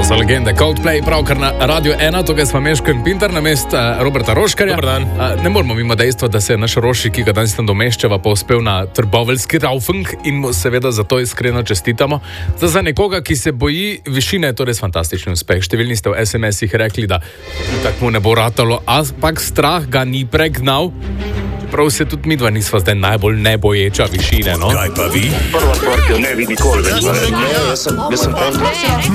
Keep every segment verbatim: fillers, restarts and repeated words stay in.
so legende Coldplay, pravkar na Radio ena, tukaj smo Meško in Pintar na mest Roberta Roškarja. Dobar dan. Ne moramo mimo dejstva, da se je naš Roši, ki ga danes tam domeščava, povspel na trboveljski Raufing in mu seveda zato iskreno čestitamo. Za, za nekoga, ki se boji višine, je to res fantastični uspeh. Številni ste v es em esih rekli, da tako mu ne bo ratalo, ampak strah ga ni pregnal. Prav se tudi mi dva nisva zdaj najbolj neboječa višine, no? Kaj pa vi? Prva stvar, ki jo ne vidi nikoli več. Ne, jaz sem, jaz sem kontra.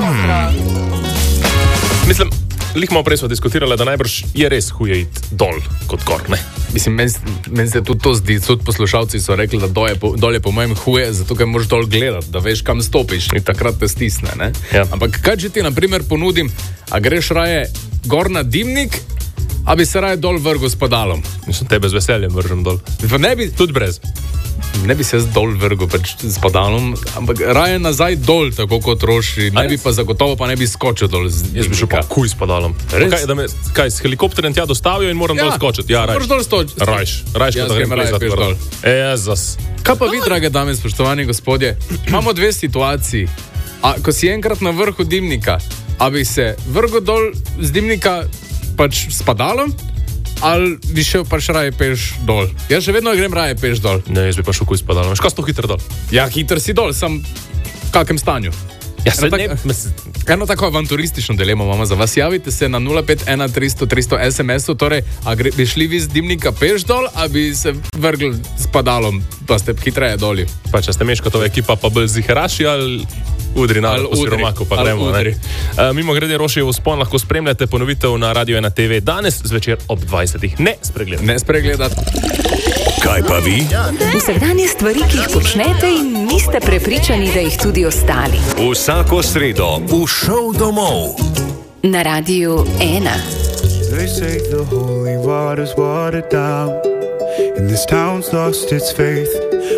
Mislim, lih malo prej smo diskutirali, da najbrž je res huje iti dol kot gor, ne? Mislim, meni men se tudi to zdi, tudi poslušalci so rekli, da dol je po, dol je po mojem huje, zato ker moraš dol gledati, da veš, kam stopiš in takrat te stisne, ne? Ja. Ampak kaj če ti, na primer, ponudim, a greš raje gor na dimnik, a bi se raje dol vrgel s padalom? Mislim, tebe z veseljem vržem dol. Pa ne bi, Tudi brez. ne bi se z dol vrgel pač s padalom, ampak raje nazaj dol, tako kot Roši, ne A bi res? pa zagotovo pa ne bi skočil dol z Jaz bi šel pa dimnika. kuj s padalom. Res? Kaj, da me, kaj, s helikopterjem tja dostavijo in moram Ja, dol skočiti? Ja, moraš rajš. dol stočiti. Rajš, rajš, Jaz kot da grem grem raje plesat peš vrh. dol. E, Jezus. Kaj pa vi, drage dame, spoštovani gospodje? Imamo dve situaciji. A, ko si enkrat na vrhu dimnika, a bi se vrgel dol z dimnika pač s padalom, ali bi šel pač raje peš dol? Jaz še vedno grem raje peš dol. Ne, jaz bi pa šel kuj s padalom. Škoda sto hitro dol. Ja, hiter si dol, sam v kakem stanju? Ja, Eno, se ne, tak, mes, eno tako avanturistično dilemo imamo za vas. Javite se na nula pet ena tristo tristo es em esu, torej, a gre, bi šli vi z dimnika peš dol, a bi se vrgli s padalom, pa ste hitreje doli? pa če ste Meškotova ekipa, pa bolj ziheraši ali udri na Ali po udri. siromaku, pa Ali gremo. udri. Uh, mimo grede Rošijev vzpon lahko spremljate ponovitev na Radio ena te ve danes zvečer ob dvajsetih. Ne spregledajte. Ne spregledati. Kaj pa vi? Vsakdanje stvari, ki jih počnete in niste prepričani, da jih tudi ostali. Vsako sredo v šov domov. Na Radiu ena. They say the holy water's watered down, and this town's lost its faith.